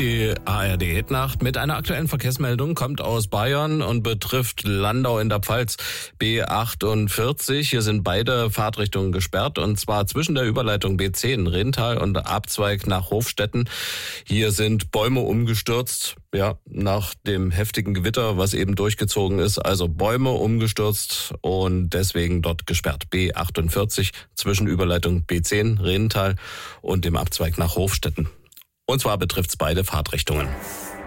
Die ARD-Nacht mit einer aktuellen Verkehrsmeldung kommt aus Bayern und betrifft Landau in der Pfalz. B48, hier sind beide Fahrtrichtungen gesperrt, und zwar zwischen der Überleitung B10 Rintal und Abzweig nach Hofstetten. Hier sind Bäume umgestürzt, nach dem heftigen Gewitter, was eben durchgezogen ist. Also Bäume umgestürzt und deswegen dort gesperrt. B48 zwischen Überleitung B10 Rintal und dem Abzweig nach Hofstetten. Und zwar betrifft es beide Fahrtrichtungen.